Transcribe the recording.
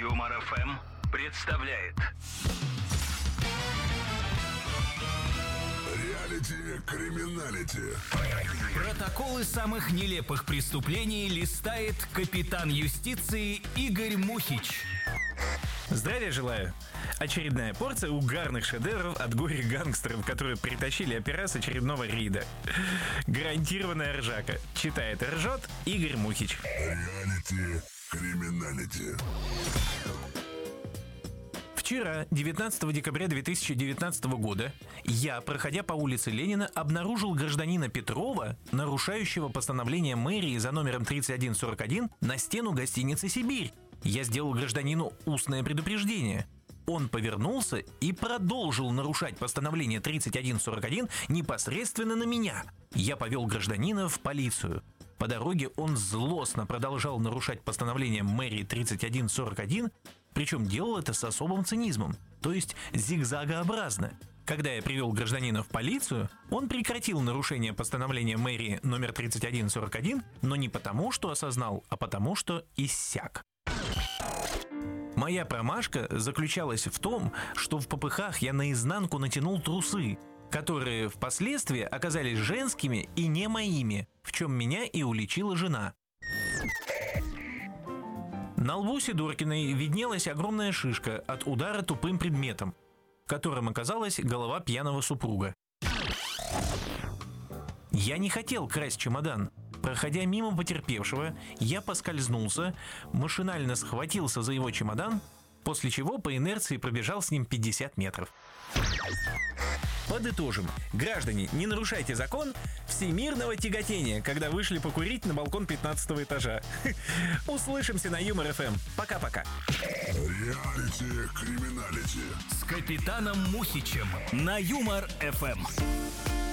Юмор ФМ представляет Реалити-криминалити. Протоколы самых нелепых преступлений листает капитан юстиции Игорь Мухич. Здравия желаю! Очередная порция угарных шедевров от горе-гангстеров, которые притащили опера с очередного рейда. Гарантированная ржака. Читает и ржет Игорь Мухич. Реалити-криминалити. Вчера, 19 декабря 2019 года, я, проходя по улице Ленина, обнаружил гражданина Петрова, нарушающего постановление мэрии за номером 3141 на стену гостиницы «Сибирь». Я сделал гражданину устное предупреждение. Он повернулся и продолжил нарушать постановление 3141 непосредственно на меня. Я повел гражданина в полицию. По дороге он злостно продолжал нарушать постановление мэрии 3141, причем делал это с особым цинизмом, то есть зигзагообразно. Когда я привел гражданина в полицию, он прекратил нарушение постановления мэрии номер 3141, но не потому, что осознал, а потому, что иссяк. Моя промашка заключалась в том, что в попыхах я наизнанку натянул трусы, которые впоследствии оказались женскими и не моими, в чем меня и уличила жена. На лбу Сидоркиной виднелась огромная шишка от удара тупым предметом, которым оказалась голова пьяного супруга. Я не хотел красть чемодан. Проходя мимо потерпевшего, я поскользнулся, машинально схватился за его чемодан, после чего по инерции пробежал с ним 50 метров. Подытожим. Граждане, не нарушайте закон всемирного тяготения, когда вышли покурить на балкон 15 этажа. Услышимся на Юмор ФМ. Пока-пока. Реалити-криминалити. С капитаном Мухичем на Юмор ФМ.